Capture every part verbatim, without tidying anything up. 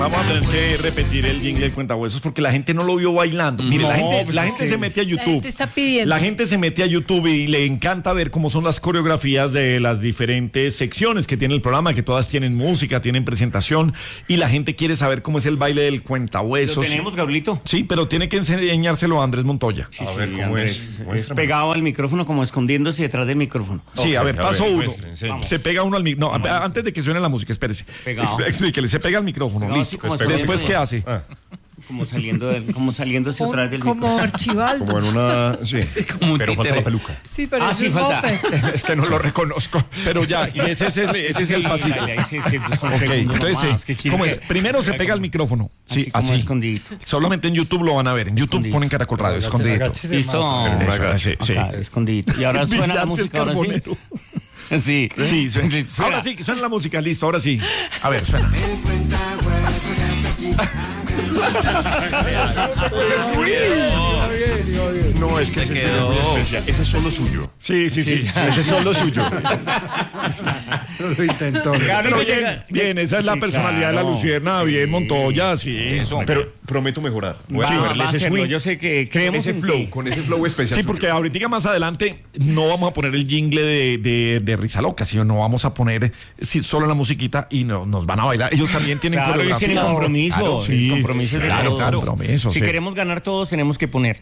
Vamos a tener que repetir el jingle de Cuentahuesos porque la gente no lo vio bailando. Mire, No, la gente, pues la es gente que se mete a YouTube. La gente está pidiendo. La gente se mete a YouTube y le encanta ver cómo son las coreografías de las diferentes secciones que tiene el programa, que todas tienen música, tienen presentación, y la gente quiere saber cómo es el baile del Cuentahuesos. ¿Lo tenemos, Gabrielito? Sí, pero tiene que enseñárselo a Andrés Montoya. Sí, A ver, sí, ¿cómo Andrés, es? es Muéstrame. pegado al micrófono, como escondiéndose detrás del micrófono. Sí, a Ok, ver, a paso ver, uno. muestre, enseñe. Se pega uno al micrófono. No, a- antes de que suene la música, espérese. Pegado. Expl- Explíquele, se pega al micrófono. Pegado, Listo. sí, como Después, escondiendo. ¿qué hace? Ah, Como saliendo del, como saliéndose atrás del Como micrófono. Archibaldo. como en una... Sí, Como un pero falta títere. la peluca. Sí, pero Ah, es sí, un falta. moped. Es que no lo reconozco. Pero ya, y ese, ese, ese, ese es el pasito. Ahí sí, es que son Ok, segundos entonces nomás, sí. ¿qué quiere ¿Cómo que- es? Primero se pega al micrófono. Sí, Aquí como así. escondidito. Solamente en YouTube lo van a ver. En YouTube Escondidito. ponen Caracol Radio, escondidito. Listo. Pero Eso, agacho. sí, sí. Acá, escondidito. Y ahora suena la Villarse música, es ahora sí. carbonero. Sí, Sí, suena. Suena. Ahora sí, suena la música, listo, ahora sí. A ver, suena. No, es que ese es muy especial. Ese es solo suyo. Sí, sí, sí. Ese es solo suyo. Lo intentó. Claro, Pero que bien, llega- bien, esa es la Sí, personalidad de la claro. Luciérnaga, bien, Montoya, sí. Pero prometo mejorar. Voy a Va, cogerle va a ese hacerlo. swing. Yo sé que Con creemos ese en flow, ti. con ese flow especial. Sí, porque ahorita más adelante no vamos a poner el jingle de, de, de Risa Loca, sino no vamos a poner sí, solo la musiquita y no, nos van a bailar. Ellos también tienen Claro, ellos coreografía. tienen compromiso. Claro, sí. El compromiso es de Claro, todos. claro. Compromiso, si sí. queremos ganar todos, tenemos que poner.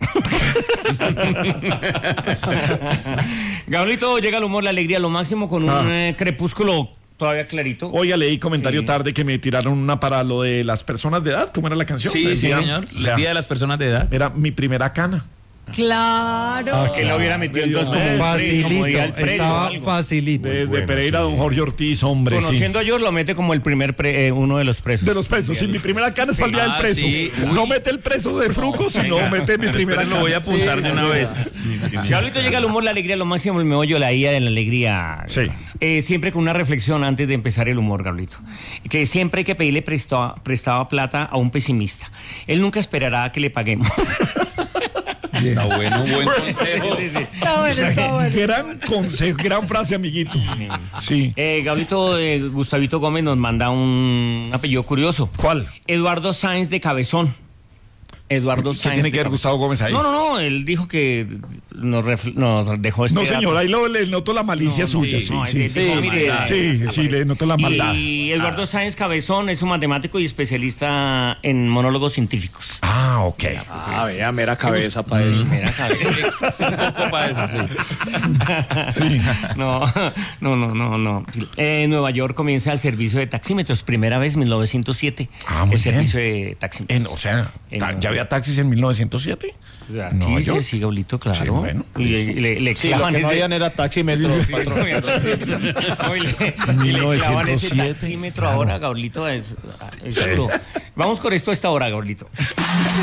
Gabrielito, llega el humor, la alegría, lo máximo con un Ah. eh, crepúsculo todavía clarito. Oiga, leí comentario Sí. tarde que me tiraron una para lo de las personas de edad. ¿Cómo era la canción? Sí, El sí, día- señor. o sea, El día de las personas de edad. era mi primera cana. Claro. Que la hubiera metido entonces como, Facilito, como día al preso o estaba algo. facilito. Desde bueno, Pereira, sí. don Jorge Ortiz, hombre, sí. Conociendo a Dios, lo mete como el primer pre- eh, uno de los presos. De los presos, sí, mi primera cana es para el día del Ah, preso. sí. No mete el preso de Fruco, sino mete mi primera Pero cana. lo voy a pulsar de una vez. Si ahorita llega el humor, la alegría, lo máximo, el meollo, la ida de la alegría. Sí. Eh, siempre con una reflexión antes de empezar el humor, Gabrielito. Que siempre hay que pedirle prestado, prestado plata a un pesimista. Él nunca esperará a que le paguemos. Está bueno, un buen consejo. Sí, sí. Está bueno, está bueno. Gran consejo, gran frase, amiguito. Sí. Eh, Gabrielito, eh, Gustavito Gómez nos manda un apellido curioso. ¿Cuál? Eduardo Sáenz de Cabezón. Eduardo ¿Qué Sáenz. tiene de que ver Cabezón. Gustavo Gómez ahí? No, no, no, él dijo que nos, ref- nos dejó este No, señor, dato. ahí lo, le noto la malicia No, suya, sí, sí, no, sí. él dijo, Sí, mire, sí, sí, sí, le noto la maldad. Y Eduardo Sáenz Cabezón es un matemático y especialista en monólogos científicos. Ah, ok. Ah, vea, mera cabeza para eso. Mira, ¿sabes? Un poco para eso, sí. Sí. No, no, no, no, no. Eh, en Nueva York comienza el servicio de taxímetros, primera vez, mil novecientos siete. Ah, muy el bien. servicio de taxímetros. En, o sea, En- ta- ¿ya había taxis en mil novecientos siete? O sea, No, aquí yo- se sigue, Gaulito, claro. Sí, bueno, y le, le, le Sí, lo clavan que no ese- habían era taxímetros, patrón. No, y le, y le clavan ese taxímetro ahora, Gaulito, es, es duro. Vamos con esto a esta hora, Gaulito.